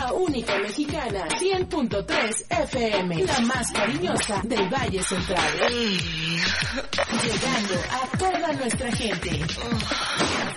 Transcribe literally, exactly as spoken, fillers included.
La única mexicana, cien punto tres F M, la más cariñosa del Valle Central. Llegando a toda nuestra gente.